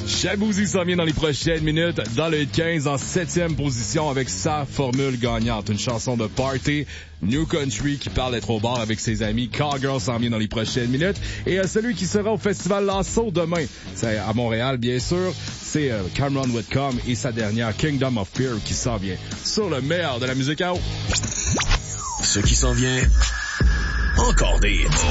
Shaboozey s'en vient dans les prochaines minutes dans le 15 en 7e position avec sa formule gagnante. Une chanson de party, New Country qui parle d'être au bar avec ses amis. Callgirl s'en vient dans les prochaines minutes. Et celui qui sera au Festival Lasso demain, c'est à Montréal bien sûr, c'est Cameron Whitcomb et sa dernière Kingdom of Fear qui s'en vient sur le meilleur de la musique à eau. Ce qui s'en vient, encore des hits.